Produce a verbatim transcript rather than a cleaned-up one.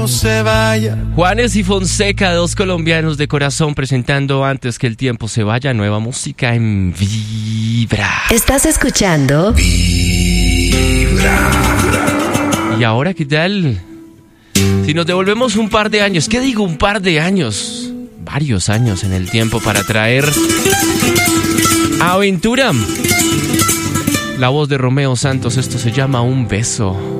tiempo se vaya. Juanes y Fonseca, dos colombianos de corazón, presentando Antes que el tiempo se vaya, nueva música en Vibra. Estás escuchando Vibra. ¿Y ahora qué tal? Si nos devolvemos un par de años, ¿qué digo un par de años? Varios años en el tiempo para traer Aventura. La voz de Romeo Santos, esto se llama Un Beso.